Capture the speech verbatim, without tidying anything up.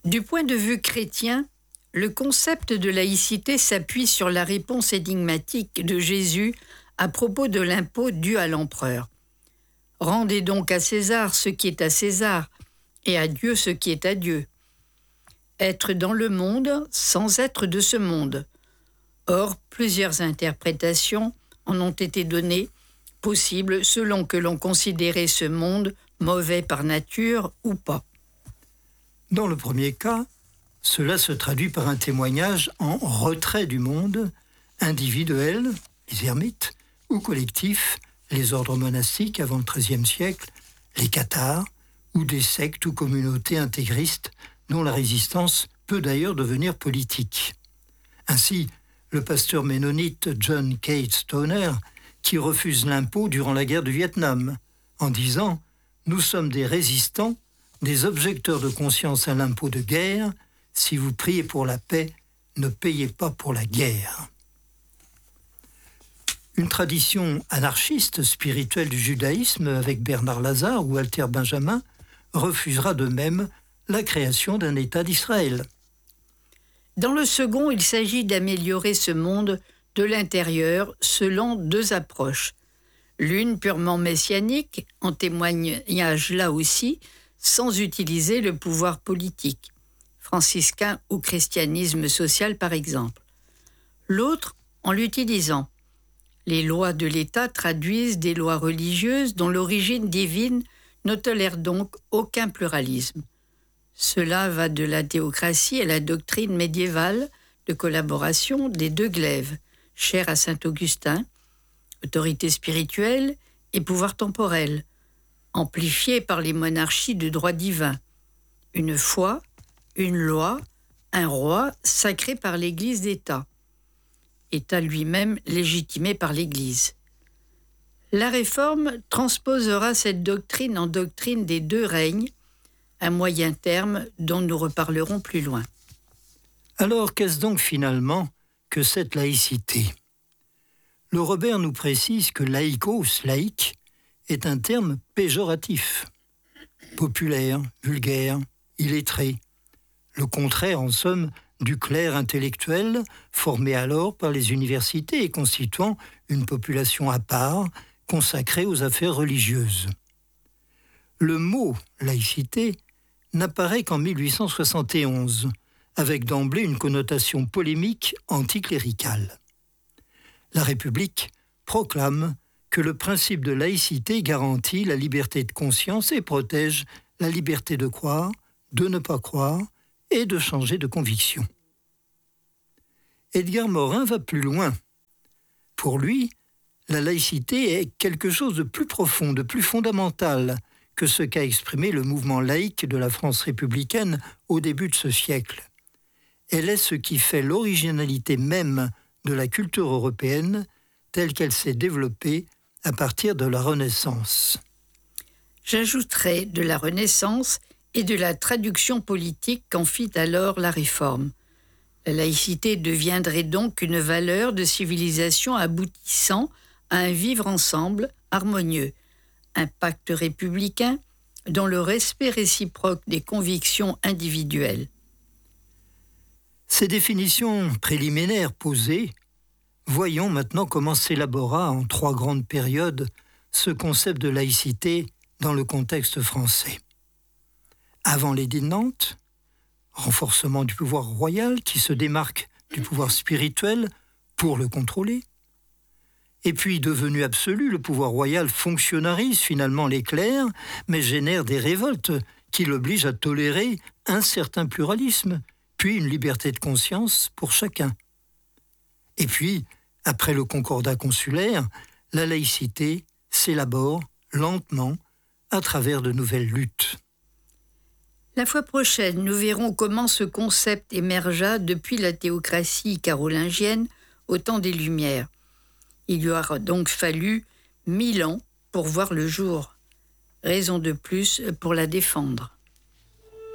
Du point de vue chrétien, le concept de laïcité s'appuie sur la réponse énigmatique de Jésus à propos de l'impôt dû à l'empereur. « Rendez donc à César ce qui est à César, et à Dieu ce qui est à Dieu. » Être dans le monde sans être de ce monde. Or, plusieurs interprétations en ont été données, possibles selon que l'on considérait ce monde mauvais par nature ou pas. Dans le premier cas, cela se traduit par un témoignage en retrait du monde, individuel, les ermites, ou collectif, les ordres monastiques avant le treizième siècle, les cathares, ou des sectes ou communautés intégristes dont la résistance peut d'ailleurs devenir politique. Ainsi, le pasteur ménonite John Kate Stoner, qui refuse l'impôt durant la guerre du Vietnam, en disant « Nous sommes des résistants, des objecteurs de conscience à l'impôt de guerre. Si vous priez pour la paix, ne payez pas pour la guerre. » Une tradition anarchiste spirituelle du judaïsme avec Bernard Lazare ou Walter Benjamin refusera de même la création d'un État d'Israël. Dans le second, il s'agit d'améliorer ce monde de l'intérieur selon deux approches. L'une purement messianique, en témoignage là aussi, sans utiliser le pouvoir politique, franciscain ou christianisme social par exemple. L'autre, en l'utilisant. Les lois de l'État traduisent des lois religieuses dont l'origine divine ne tolère donc aucun pluralisme. Cela va de la théocratie à la doctrine médiévale de collaboration des deux glaives, chère à saint Augustin, autorité spirituelle et pouvoir temporel, amplifiés par les monarchies de droit divin. Une foi, une loi, un roi sacré par l'Église d'État. État lui-même légitimé par l'Église. La Réforme transposera cette doctrine en doctrine des deux règnes, un moyen terme dont nous reparlerons plus loin. Alors, qu'est-ce donc finalement que cette laïcité ? Le Robert nous précise que laïkos, laïque, est un terme péjoratif, populaire, vulgaire, illettré. Le contraire, en somme, du clerc intellectuel formé alors par les universités et constituant une population à part, consacrée aux affaires religieuses. Le mot laïcité n'apparaît qu'en mille huit cent soixante et onze, avec d'emblée une connotation polémique anticléricale. La République proclame que le principe de laïcité garantit la liberté de conscience et protège la liberté de croire, de ne pas croire et de changer de conviction. Edgar Morin va plus loin. Pour lui, la laïcité est quelque chose de plus profond, de plus fondamental que ce qu'a exprimé le mouvement laïque de la France républicaine au début de ce siècle. Elle est ce qui fait l'originalité même de la culture européenne telle qu'elle s'est développée à partir de la Renaissance. J'ajouterai de la Renaissance et de la traduction politique qu'en fit alors la Réforme. La laïcité deviendrait donc une valeur de civilisation aboutissant à un vivre ensemble harmonieux, un pacte républicain dans le respect réciproque des convictions individuelles. Ces définitions préliminaires posées, voyons maintenant comment s'élabora en trois grandes périodes ce concept de laïcité dans le contexte français. Avant l'édit de Nantes, renforcement du pouvoir royal qui se démarque du pouvoir spirituel pour le contrôler. Et puis, devenu absolu, le pouvoir royal fonctionnarise finalement les clercs, mais génère des révoltes qui l'obligent à tolérer un certain pluralisme, puis une liberté de conscience pour chacun. Et puis, après le concordat consulaire, la laïcité s'élabore lentement à travers de nouvelles luttes. La fois prochaine, nous verrons comment ce concept émergea depuis la théocratie carolingienne au temps des Lumières. Il lui aura donc fallu mille ans pour voir le jour. Raison de plus pour la défendre.